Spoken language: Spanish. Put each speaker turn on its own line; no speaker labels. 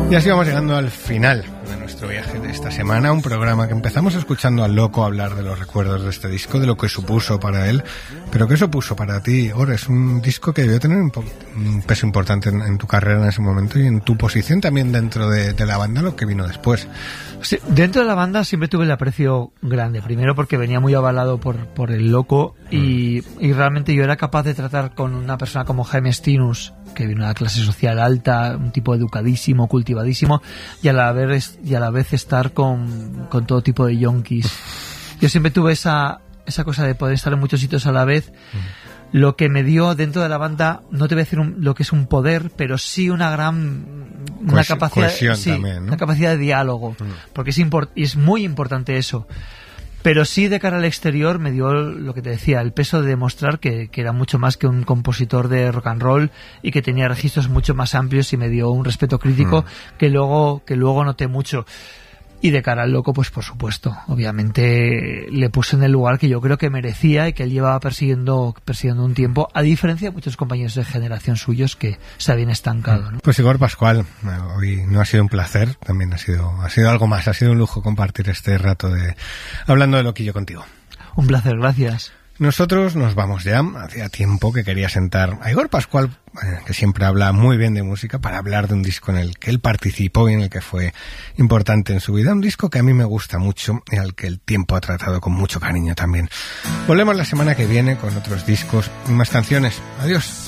Y así vamos llegando al final de nuestro viaje de esta semana, un programa que empezamos escuchando al Loco hablar de los recuerdos de este disco, de lo que supuso para él. Pero ¿qué supuso para ti, Igor? Es un disco que debió tener un peso importante en tu carrera en ese momento y en tu posición también dentro de la banda, lo que vino después.
Sí, dentro de la banda siempre tuve el aprecio grande, primero porque venía muy avalado por el Loco y realmente yo era capaz de tratar con una persona como Jaime Stinus, que vino de una clase social alta, un tipo educadísimo, cultivadísimo, y a la vez estar con todo tipo de yonkis. Yo siempre tuve esa cosa de poder estar en muchos sitios a la vez, lo que me dio dentro de la banda, no te voy a decir lo que es un poder, pero sí una capacidad, sí, también, ¿no? Una capacidad de diálogo, porque es muy importante eso. Pero sí, de cara al exterior, me dio lo que te decía, el peso de demostrar que era mucho más que un compositor de rock and roll y que tenía registros mucho más amplios, y me dio un respeto crítico que luego noté mucho. Y de cara al Loco, pues por supuesto, obviamente le puse en el lugar que yo creo que merecía y que él llevaba persiguiendo un tiempo, a diferencia de muchos compañeros de generación suyos que se habían estancado, ¿no?
Pues Igor Pascual, hoy no ha sido un placer, también ha sido algo más, ha sido un lujo compartir este rato hablando de Loquillo contigo.
Un placer, gracias.
Nosotros nos vamos ya. Hacía tiempo que quería sentar a Igor Pascual, que siempre habla muy bien de música, para hablar de un disco en el que él participó y en el que fue importante en su vida. Un disco que a mí me gusta mucho y al que el tiempo ha tratado con mucho cariño también. Volvemos la semana que viene con otros discos y más canciones. Adiós.